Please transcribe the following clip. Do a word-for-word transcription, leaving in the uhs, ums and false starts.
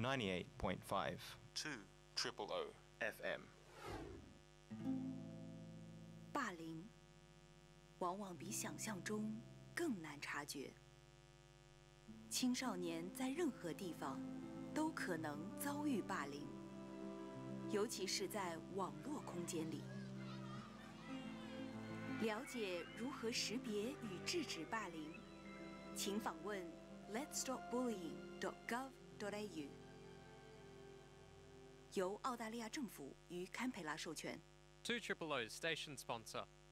ninety-eight point five two triple O F M。 霸凌往往比想象中更难察觉。青少年在任何地方都可能遭遇霸凌，尤其是在网络空间里。了解如何识别与制止霸凌，请访问 let's stop bullying dot gov dot a u， 由澳大利亚政府与堪培拉授权。 two triple O's station sponsor.